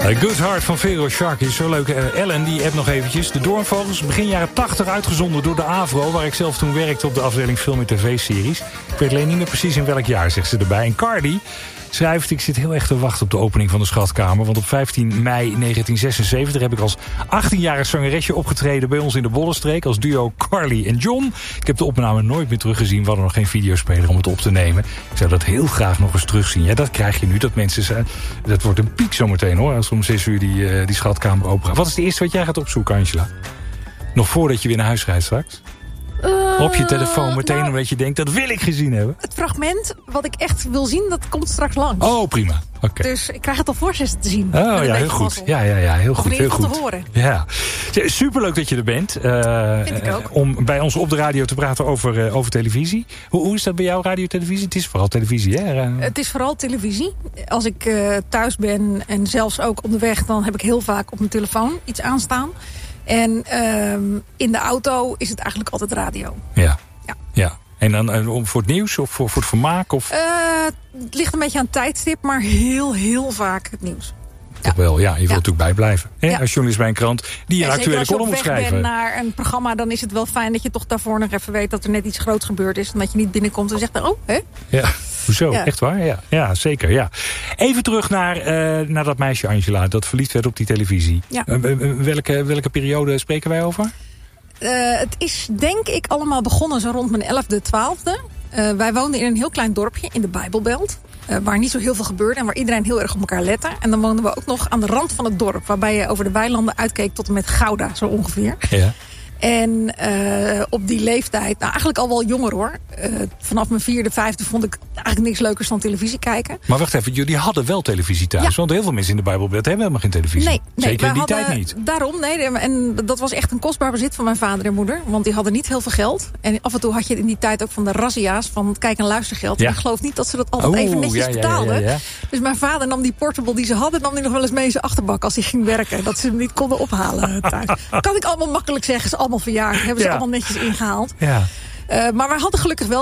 Good Heart van Vero Sharkey is zo leuk. Ellen, die appt nog eventjes. De Doornvogels, begin jaren 80 uitgezonden door de AVRO... waar ik zelf toen werkte op de afdeling film en tv-series. Ik weet alleen niet meer precies in welk jaar, zegt ze erbij. En Cardi schrijft: ik zit heel erg te wachten op de opening van de Schatkamer... want op 15 mei 1976 heb ik als 18-jarig zangeresje opgetreden... bij ons in de Bollenstreek als duo Carly en John. Ik heb de opname nooit meer teruggezien. We hadden nog geen videospeler om het op te nemen. Ik zou dat heel graag nog eens terugzien. Ja, dat krijg je nu, dat mensen zijn. Dat wordt een piek zometeen, hoor, als om 6 uur die Schatkamer open gaat. Wat is het eerste wat jij gaat opzoeken, Angela? Nog voordat je weer naar huis rijdt straks? Op je telefoon meteen omdat je denkt, dat wil ik gezien hebben. Het fragment wat ik echt wil zien, dat komt straks langs. Oh, prima. Okay. Dus ik krijg het al voor 6 te zien. Oh ja, heel goed. Ja, heel goed. Heel goed te horen. Ja. Superleuk dat je er bent. Vind ik ook. Om bij ons op de radio te praten over televisie. Hoe is dat bij jou, radio-televisie? Het is vooral televisie, hè? Het is vooral televisie. Als ik thuis ben en zelfs ook onderweg, dan heb ik heel vaak op mijn telefoon iets aanstaan. En in de auto is het eigenlijk altijd radio. Ja. En dan voor het nieuws of voor het vermaak? Of? Het ligt een beetje aan het tijdstip, maar heel vaak het nieuws. Toch wel, ja. Je wilt natuurlijk bijblijven. Hè? Als journalist bij een krant die een actuele column moet schrijven. Als je op weg bent naar een programma, dan is het wel fijn dat je toch daarvoor nog even weet dat er net iets groots gebeurd is. En dat je niet binnenkomt en zegt, oh, hè? Ja, hoezo? Ja. Echt waar? Ja, zeker. Ja. Even terug naar dat meisje Angela, dat verliefd werd op die televisie. Ja. Welke periode spreken wij over? Het is denk ik allemaal begonnen zo rond mijn 11e, 12e. Wij woonden in een heel klein dorpje in de Bijbelbelt. Waar niet zo heel veel gebeurde en waar iedereen heel erg op elkaar lette. En dan woonden we ook nog aan de rand van het dorp. Waarbij je over de weilanden uitkeek tot en met Gouda, zo ongeveer. Ja. En op die leeftijd, nou eigenlijk al wel jonger hoor. Vanaf mijn 4e, 5e vond ik eigenlijk niks leukers dan televisie kijken. Maar wacht even, jullie hadden wel televisie thuis. Ja. Want heel veel mensen in de Bijbelbelt hebben helemaal geen televisie. Nee, zeker in die tijd niet. Daarom, nee. En dat was echt een kostbaar bezit van mijn vader en moeder. Want die hadden niet heel veel geld. En af en toe had je in die tijd ook van de razzia's van kijk- en luistergeld. Ja. En ik geloof niet dat ze dat altijd even netjes betaalden. Ja. Dus mijn vader nam die portable die ze hadden, nam die nog wel eens mee in zijn achterbak als hij ging werken. Dat ze hem niet konden ophalen thuis. Kan ik allemaal makkelijk zeggen, is allemaal verjaard. Hebben ze allemaal netjes ingehaald. Ja. Maar wij hadden gelukkig wel